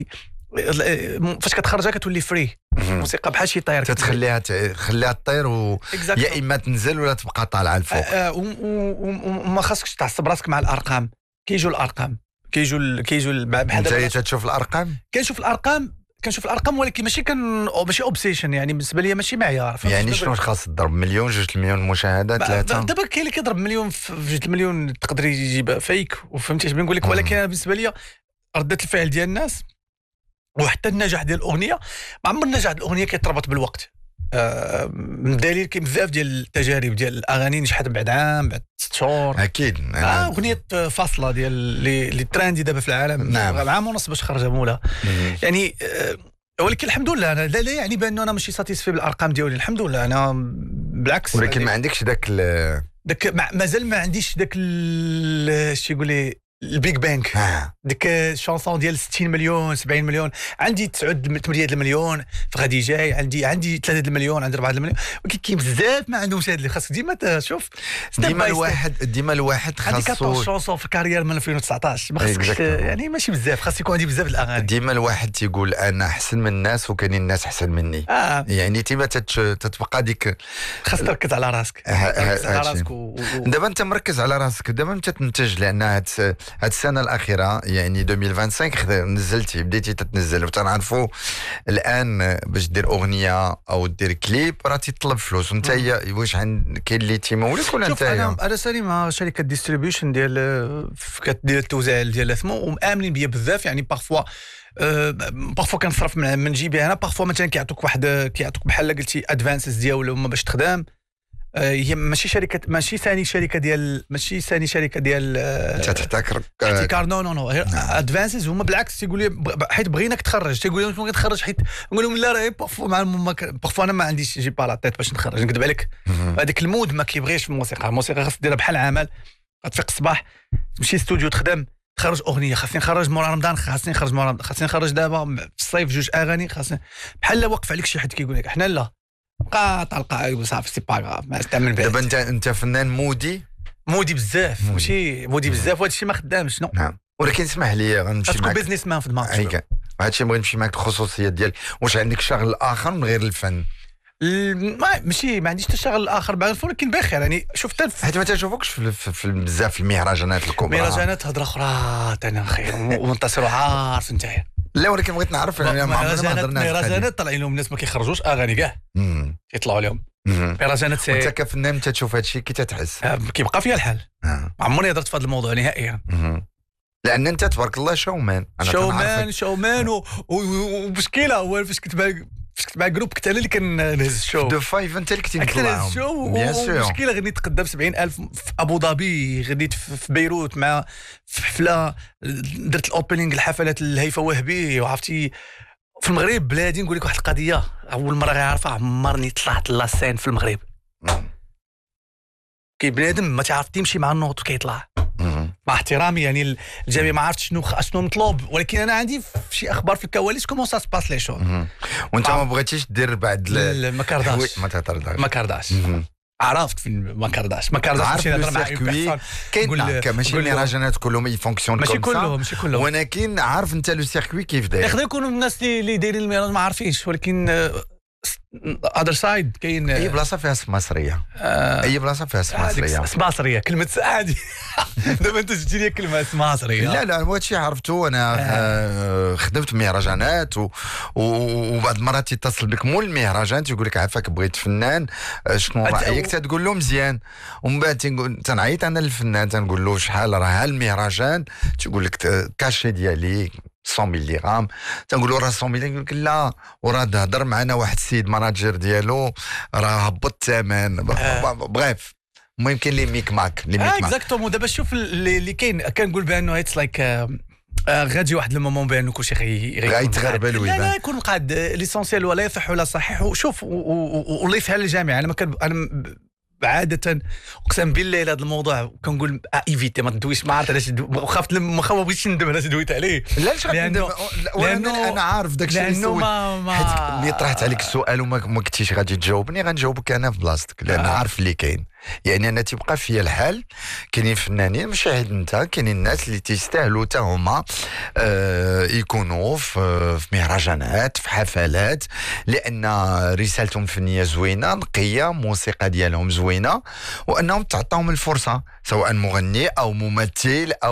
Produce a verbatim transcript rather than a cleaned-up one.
فاش كتخرجها كتولي فري. الموسيقى بحال شي طير تتخليها تخليها طير و يا اما تنزل ولا تبقى طالعه الفوق. وما خاصكش تعصب راسك مع الارقام. كيجوا الارقام كيجوا كيجوا بحال انت تشوف الارقام. كنشوف الارقام كنشوف الارقام ولكن ماشي كان ماشي اوبسيشن يعني بالنسبه لي ماشي معيار. يعني شنو خاص تضرب مليون جوج مليون مشاهده ثلاثه؟ دابا كاين اللي كيضرب مليون في جوج المليون تقدر يجيب فيك وفهمتي اش بنقول لك. ولكن انا بالنسبه لي ردة الفعل ديال الناس وحتى النجاح ديال الاغنيه ما عمر النجاح ديال الاغنيه كيتربط بالوقت. آه من دليل كاين بزاف ديال التجارب ديال الاغاني نجحت بعد عام بعد ست شهور. اكيد آه اغنيه فاصله ديال اللي اللي تراندي دابا في العالم. نعم. عام ونص باش خرجها مولا يعني. آه ولكن الحمد لله انا لا, لا يعني بانه انا ماشي ساتيسفي بالارقام ديالي. الحمد لله انا بالعكس. ولكن ما عندكش داك داك مازال ما عنديش داك اش يقول لي البيج بانك. آه. ديك الشانسون ديال ستين مليون سبعين مليون. عندي تسعة ثمانية المليون فغادي جاي. عندي عندي ثلاثة المليون عندي أربعة المليون. ولكن كاين بزاف ما عندهمش هذا اللي خاصك ديما تشوف. ديما الواحد ديما الواحد خاصو عندي أربعطاش شانسون في الكارير من ألفين وتسعطاش. ما خاصكش يعني ماشي بزاف. خاص يكون عندي بزاف الاغاني. ديما الواحد تيقول انا احسن من الناس وكاينين الناس احسن مني. آه. يعني ديما تتبقى ديك خاص تركز على راسك. تركز على راسك و... دابا انت مركز على راسك. دابا انت تنتج لان هاد هاد السنه الاخيره يعني ألفين وخمسة وعشرين نزلتي بديتي تتنزل وتنعرفوا الان باش دير اغنيه او دير كليب راه تيطلب فلوس. وانت واش عند كاين اللي تيمولك ولا انت؟ انا انا سالي مع شركه ديستريبيوشن ديال كدير التوزيع ديال الاسماء ومامنين بيا بزاف. يعني بارفوا أه بارفوا كنصرف من, من جيبي انا. بارفوا مثلا كيعطوك واحد كيعطوك بحال قلتي ادفانسز ديالهم باش تخدم. هي ماشي شركه ماشي ثاني شركه ديال ماشي ثاني شركه ديال انت تحتكر احتكار. نو نو نو ادفانسز هما بالعكس تيقول لي حيت بغيناك تخرج. تيقول لي ممكن تخرج حيت نقول لهم لا راه بارفو مع بارفو انا ما عنديش جي با لا تيت باش نخرج. نكذب عليك هذاك المود ما كيبغيش في الموسيقى. الموسيقى خاص ديرها بحال عمل. غتفيق الصباح تمشي ستوديو تخدم تخرج اغنيه. خاصني نخرج مورا رمضان خاصني نخرج مورا خاصني نخرج دابا في الصيف جوج اغاني. خاصني بحال واقف عليك شي حد كيقول لك حنا لا بقى طلقه صافي سي با غاف ما استعمل بعد. دابا انت انت فنان مودي مودي بزاف ماشي مودي بزاف. وهذا الشيء ما خدامش. نو نعم. ولكن اسمح لي غنمشي معاك. تكون بيزنس مان في دماغك. هذا الشيء بغيت نمشي معاك الخصوصيات ديال واش عندك شغل اخر من غير الفن؟ ما ماشي ما عنديش حتى شغل اخر بعد الفن. ولكن بخير يعني شفت حيت ما تشوفوكش في, في, في بزاف المهرجانات الكبرى. مهرجانات هضره اخرى ثاني خير ومنتصر عارف انت. لا ولكن بغيت نعرف يعني ما عمرنا ما هضرنا. مهرجانات طالعين لهم الناس ما كيخرجوش اغاني كاع يطلعوا لهم مهرجانات. انت كفنان انت تشوف هذا الشيء كي تتحس؟ كيبقى فيها الحال. ما عمرني هضرت في هذا الموضوع نهائيا. لان انت تبارك الله شومان. انا شومان شومان ومشكله هو فاش كنت فاش كنت مع جروب كنت انا اللي كنهز الشو. دو فايف انت اللي كنتي نطلعهم. كنت نهز الشو ومشكله غنيت تقدم سبعين ألف في ابو ظبي. غنيت في بيروت مع في حفله درت الاوبنينغ الحفلات الهيفا وهبي. وعرفتي في المغرب بلادي نقول لك واحد القضيه اول مره غيعرفها عمرني طلعت لاسين في المغرب. كاين بنادم ما تعرف تمشي مع النوط وكيطلع مع احترامي يعني الجميع ما عرفتش شنو شنو مطلوب. ولكن انا عندي شي اخبار في الكواليس كومون سا سباس لي شو. وانت ما بغيتيش دير بعد ما كرداش ما تهضرش ما كرداش. عرفت في ما كرداش ما كرداش ماشي نهضر مع كوي. كاين ماشي المهرجانات كلهم يفونكسيون ماشي كلهم ماشي كلهم. ولكن عارف انت لو سيركوي كيف داير. يقدر يكونوا الناس اللي دايرين المهرجان ما عارفينش. ولكن اذر سايد كاين اي بلاصه فيها سماسريه. آه اي بلاصه فيها سماسريه. سماسريه كلمه عادي. دابا انت جبتي لي كلمه سماسريه. لا لا هذا الشيء عرفته انا. آه. خدمت مهرجانات و... وبعض المرات يتصل بك مول المهرجان تيقول لك عافاك بغيت فنان شنو رايك؟ تقول له مزيان. ومن بعد تنقول تنعيط انا للفنان تنقول له شحال راه المهرجان تيقول لك كاشي ديالي مية ملي غرام. تنقولوا راه مية ملي يقول لك لا وراه هضر معنا واحد السيد ماناجر ديالو راه هبط الثمن. بغيف المهم كاين لي ميك ماك لي ميك ماك. اكزاكتومون. دابا شوف اللي كاين كنقول بانه اتس لايك غادي واحد المومون بانه كلشي غيتغربل ويبان. لا لا يكون قاد ليسونسيال ولا يصح ولا صحيح. وشوف والله يفعل الجميع. انا ما كان انا عاده اقسم بالله هذا الموضوع كنقول ايفيتي ما تدويش، ما عرفت علاش خفت ما ما بغيتش ندم علاش دويت عليه. لا علاش غندم؟ لانه انا عارف داك الشيء اللي سولت، حيت ملي طرحت عليك السؤال وما ما كنتيش غادي تجاوبني غنجاوبك انا في بلاصتك، لان آه. عارف اللي كاين. يعني انا تيبقى فيا الحال، كاينين فنانين ماشي غير انت، كاينين الناس اللي تيستاهلوا حتى هما آه يكونوا في, في مهرجانات في حفلات، لان رسالتهم الفنيه زوينه نقيه، موسيقى ديالهم زوينه، وانهم تعطاهم الفرصه سواء مغني او ممثل أو